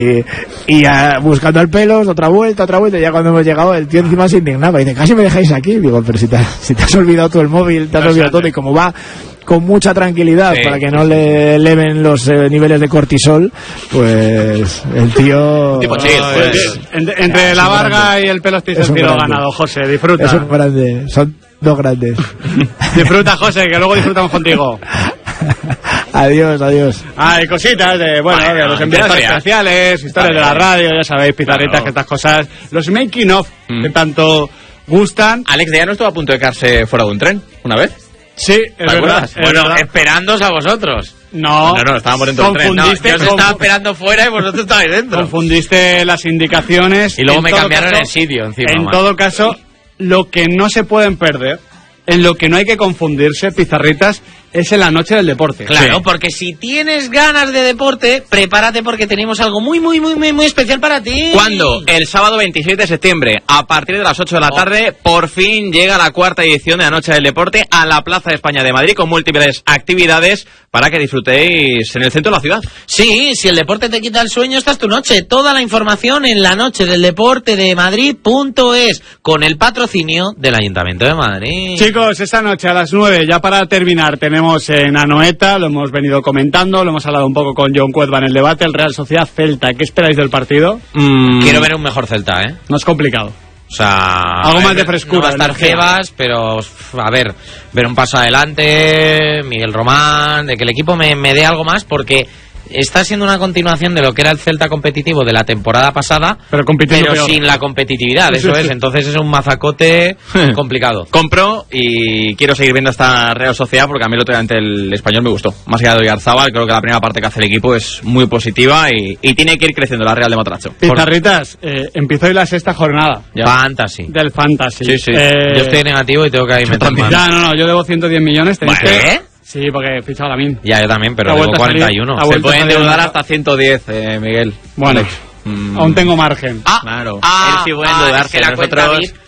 y buscando al pelos, otra vuelta, y ya cuando hemos llegado el tío encima se indignaba y dice, casi me dejáis aquí. Digo, pero si te has olvidado tú el móvil, te has olvidado todo, y como va con mucha tranquilidad para que no le eleven los niveles de cortisol, pues el tío tipo chill, pues, entre la Varga y el pelos te hizo el tiro ganado. José, disfruta. Es un grande, son dos grandes. Disfruta, José, que luego disfrutamos contigo. Adiós. Hay cositas de los enviados especiales, historias de la radio, ya sabéis, pizarritas, que estas cosas, los making of que tanto gustan. Alex Díaz no estuvo a punto de quedarse fuera de un tren una vez. Sí, es verdad. Bueno, esperándoos a vosotros. No, estábamos dentro del tren. No, yo os estaba esperando fuera y vosotros estabais dentro. Confundiste las indicaciones. Y luego me cambiaron el sitio encima. En todo caso, lo que no se pueden perder, en lo que no hay que confundirse, pizarritas, es en la noche del deporte. Claro, sí. Porque si tienes ganas de deporte, prepárate porque tenemos algo muy especial para ti. ¿Cuándo? El sábado 27 de septiembre, a partir de las 8 de la tarde, por fin llega la cuarta edición de la Noche del Deporte a la Plaza de España de Madrid, con múltiples actividades para que disfrutéis en el centro de la ciudad. Sí, si el deporte te quita el sueño, esta es tu noche. Toda la información en la noche del deporte de Madrid.es, con el patrocinio del Ayuntamiento de Madrid. Chicos, esta noche a las 9, ya para terminar, tenemos en Anoeta, lo hemos venido comentando, lo hemos hablado un poco con John Cuedva en el debate, el Real Sociedad Celta. ¿Qué esperáis del partido? Quiero ver un mejor Celta, ¿eh? No es complicado. O sea, algo más de frescura. No va a estar Jebas, pero a ver un paso adelante, Miguel Román, de que el equipo me dé algo más, porque está siendo una continuación de lo que era el Celta competitivo de la temporada pasada, pero sin la competitividad, eso es. Entonces es un mazacote complicado. Compro y quiero seguir viendo esta Real Sociedad, porque a mí ante el Español me gustó. Más allá de Oyarzábal, creo que la primera parte que hace el equipo es muy positiva y tiene que ir creciendo la Real de Motracho. Pizarritas, empieza hoy la sexta jornada. Ya. Fantasy. Del Fantasy. Sí. Yo estoy negativo y tengo que meter mano. Ya, no, yo debo 110 millones. ¿Qué? Sí, porque he fichado a mí. Ya, yo también, pero tengo 41. Se puede endeudar hasta 110, Miguel. Bueno, aún tengo margen. Claro. Él sí puede endeudarse. Es que la cuenta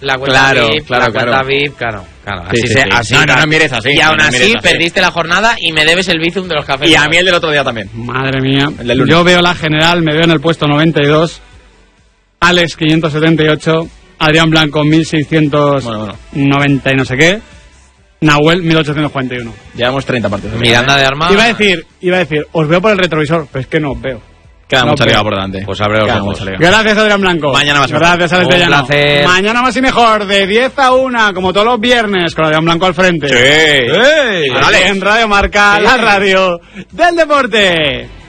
VIP, claro. Así, no mires así. Y aún así perdiste la jornada y me debes el Bizum de los cafés. Y a mí el del otro día también. Madre mía. Yo veo la general, me veo en el puesto 92. Alex 578. Adrián Blanco 1690 y no sé qué. Nahuel 1841. Llevamos 30 partidos. Miranda de Arma. Iba a decir, os veo por el retrovisor, pero es que no os veo. Queda mucha liga por delante. Pues abre los ojos. Gracias, Adrián Blanco. Mañana más. Gracias, Alex Tellano. Mañana más y mejor, de 10 a 1, como todos los viernes, con Adrián Blanco al frente. Sí. Vale. En Radio Marca, la radio del deporte.